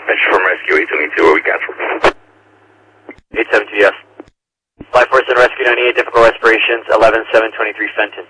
Venture from Rescue 872, where we canceled. 872, yes. Flight Force and Rescue 98, difficult respirations, 11723 Fenton.